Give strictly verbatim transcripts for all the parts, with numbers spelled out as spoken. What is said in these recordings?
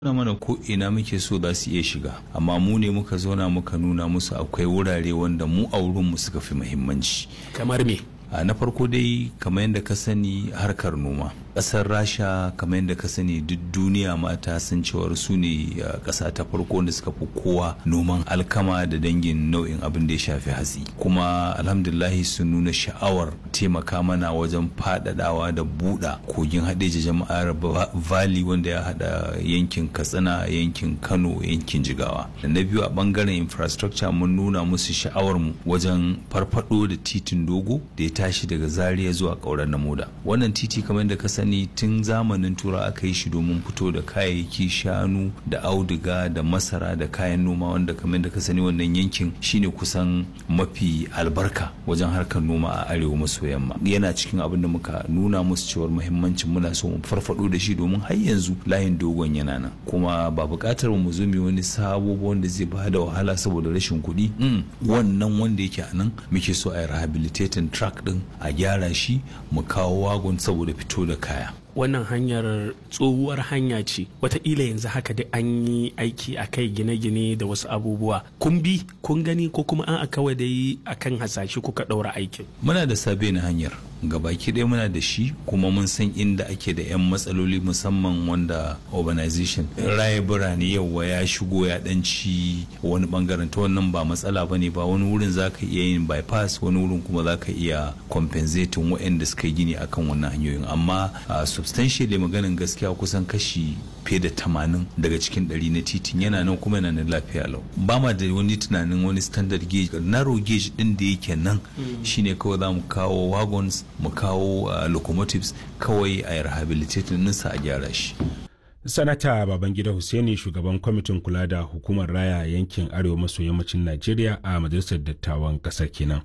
na mana ko ina muke so za su iya shiga, amma mu ne muka zauna muka nuna musu akwai wurare wanda mu a wurinmu suka fi muhimmanci. Kamar me? na farko dai kamar yadda ka sani harkar noma, ƙasar Rasha kamar yadda ka sani duk duniya mata sun cewar su ne ƙasa ta farko wanda suka fi kowa noman alkama da dangin nau'in abin da ya shafi hatsi, kuma alhamdulahi sun nuna sha'awar taimaka mana wajen faɗaɗawa da buɗa kogin haɗeji jama'ar valley wanda ya haɗa yankin Katsina, yankin Kano, yankin Jigawa. Da na biyu a ɓangaren infrastructure mun nuna musu sha'awar mu wajen farfaɗo da titin dogo da ya tashi daga Zaria zuwa Ƙauren Namoda. Wannan titi kamar yadda ka sani tun zamanin tura aka yi shi domin fito da kayayyaki shanu da auduga da masara da kayan noma, wanda kamar yadda ka sani wannan yankin shine kusan mafi albarka wajen harkar noma a arewa maso yamma. Yana cikin abin da muka nuna musu cewar muhimmancin muna so mu farfado da shi domin har yanzu layin dogon yana nan, kuma ba buƙatar mu zo mu wani sabo wanda zai ba da wahala saboda rashin kuɗi. Wannan wanda yake a nan muke so a yi rehabilitating track din a gyara shi mu kawo wagon saboda fito da kaya. Wannan hanyar tsohuwar hanya ce, wataƙila yanzu haka da an yi aiki a kai gine-gine da wasu abubuwa. Kun bi kun gani ko kuma an kawai dai akan hasashe kuka ɗaura aikin? Muna da sabe na hanyar gabaki ɗaya muna da shi, kuma mun san inda ake da 'yan matsaloli musamman wanda urbanization raye birane yawa ya shigo ya ɗanci wani bangaren, ta wannan ba matsala bane ba. Wani wurin za ka iya yin bypass, wani wurin kuma za ka iya compensating waɗanda suka yi gini akan wannan hanyoyin, amma substantially maganin gaskiya kusan kashi fiye da tamanin daga cikin ɗari na titin yana nan kuma yana nan lafiya lau. Ba ma da wani tunanin wani standard gauge, narrow gauge din da yake nan shine kawai za mu kawo wagons, mu kawo locomotives kawai a rehabilitating ninsa a gyara shi. Sanata Babangida Hussaini, shugaban kwamitin kula da hukumar raya yankin arewa maso yammacin Najeriya a majalisar dattawan ƙasar kenan.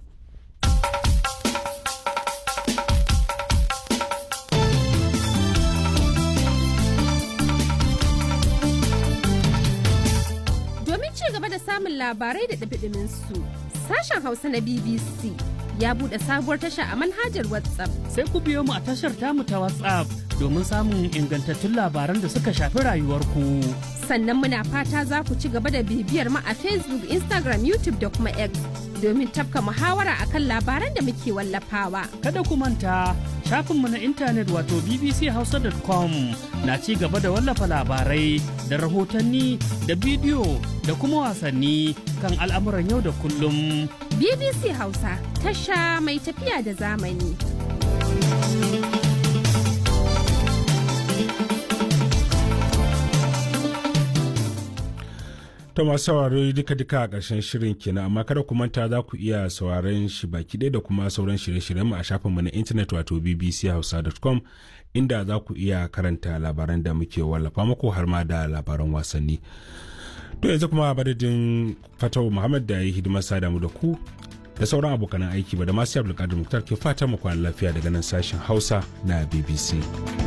Samun labarai da ɗabiɗimin su, sashen Hausa na B B C ya buɗe sabuwar tasha a manhajar WhatsApp. Sai ku biyo mu a tashar tamu ta WhatsApp domin samun ingantattun labaran da suka shafi rayuwarku. Sannan muna fata za ku ci gaba da bibiyar mu a Facebook, Instagram, YouTube da kuma X domin tafka muhawara akan labaran da muke wallafawa. Kada ku manta shafinmu na intanet wato b b c hausa dot com na ci gaba da wallafa labarai da rahotanni da bidiyo da kuma wasanni kan al'amuran yau da kullum. B B C Hausa, tasha mai tafiya da zamani. Ta masu sauraro duka-duka a ƙarshen shirin kenan, amma kada ku manta za ku iya sauraron shi baki ɗaya da kuma sauran shirye-shiryenmu a shafinmu na intanet wato b b c hausa dot com, inda za ku iya karanta labaran da muke wallafa muku har ma da labaran wasanni. To yanzu kuma badadin Fatawu Muhammad da ya yi hidimar sada mu da ku da sauran abokanan aiki ba da masu Abdulkadir Muktar ke fatan mu kwana lafiya daga nan sashen Hausa na B B C.